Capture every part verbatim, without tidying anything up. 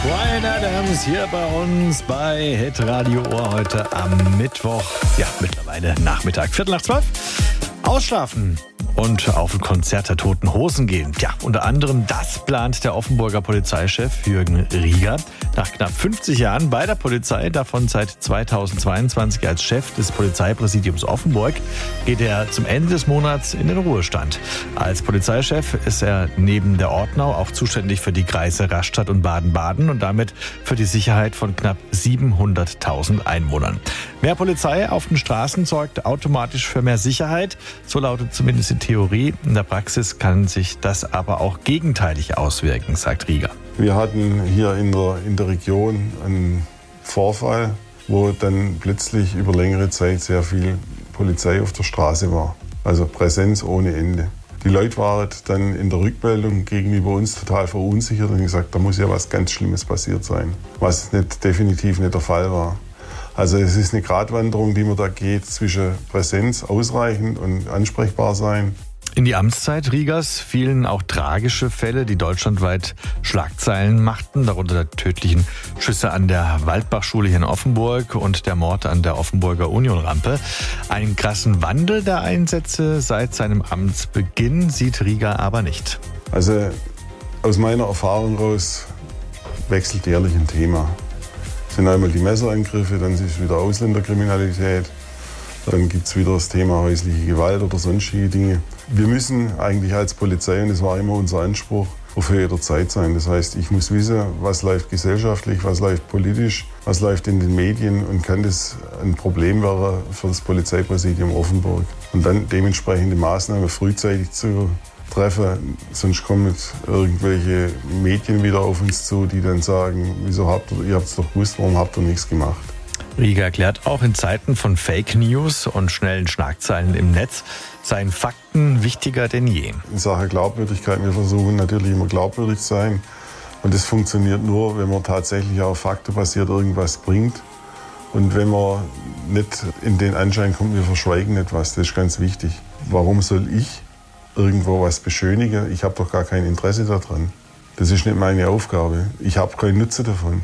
Bryan Adams hier bei uns bei Hit Radio Ohr heute am Mittwoch. Ja, mittlerweile Nachmittag, Viertel nach zwölf. Ausschlafen und auf ein Konzert der Toten Hosen gehen. Ja, unter anderem das plant der Offenburger Polizeichef Jürgen Rieger. Nach knapp fünfzig Jahren bei der Polizei, davon seit zweitausendzweiundzwanzig als Chef des Polizeipräsidiums Offenburg, geht er zum Ende des Monats in den Ruhestand. Als Polizeichef ist er neben der Ortnau auch zuständig für die Kreise Rastatt und Baden-Baden und damit für die Sicherheit von knapp siebenhunderttausend Einwohnern. Mehr Polizei auf den Straßen sorgt automatisch für mehr Sicherheit. So lautet zumindest die Theorie. In der Praxis kann sich das aber auch gegenteilig auswirken, sagt Rieger. Wir hatten hier in der, in der Region einen Vorfall, wo dann plötzlich über längere Zeit sehr viel Polizei auf der Straße war. Also Präsenz ohne Ende. Die Leute waren dann in der Rückmeldung gegenüber uns total verunsichert und gesagt, da muss ja was ganz Schlimmes passiert sein, was nicht, definitiv nicht der Fall war. Also es ist eine Gratwanderung, die man da geht zwischen Präsenz, ausreichend und ansprechbar sein. In die Amtszeit Riegers fielen auch tragische Fälle, die deutschlandweit Schlagzeilen machten, darunter der tödlichen Schüsse an der Waldbachschule hier in Offenburg und der Mord an der Offenburger Unionrampe. Einen krassen Wandel der Einsätze seit seinem Amtsbeginn sieht Rieger aber nicht. Also aus meiner Erfahrung raus wechselt jährlich ein Thema. Es sind einmal die Messerangriffe, dann ist es wieder Ausländerkriminalität. Dann gibt es wieder das Thema häusliche Gewalt oder sonstige Dinge. Wir müssen eigentlich als Polizei, und das war immer unser Anspruch, auf Höhe der Zeit sein. Das heißt, ich muss wissen, was läuft gesellschaftlich, was läuft politisch, was läuft in den Medien und kann das ein Problem werden für das Polizeipräsidium Offenburg. Und dann dementsprechende Maßnahmen frühzeitig zu treffen. Sonst kommen irgendwelche Medien wieder auf uns zu, die dann sagen, wieso habt ihr, ihr habt es doch gewusst, warum habt ihr nichts gemacht? Rieger erklärt, auch in Zeiten von Fake News und schnellen Schlagzeilen im Netz seien Fakten wichtiger denn je. In Sachen Glaubwürdigkeit, wir versuchen natürlich immer glaubwürdig zu sein. Und das funktioniert nur, wenn man tatsächlich auch faktenbasiert irgendwas bringt. Und wenn man nicht in den Anschein kommt, wir verschweigen etwas, das ist ganz wichtig. Warum soll ich irgendwo was beschönigen? Ich habe doch gar kein Interesse daran. Das ist nicht meine Aufgabe. Ich habe keinen Nutzen davon.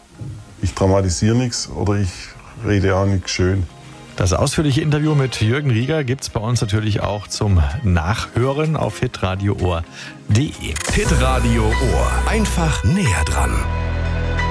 Ich dramatisiere nichts oder ich rede auch nichts schön. Das ausführliche Interview mit Jürgen Rieger gibt's bei uns natürlich auch zum Nachhören auf hitradio ohr punkt de. Hitradio Ohr. Einfach näher dran.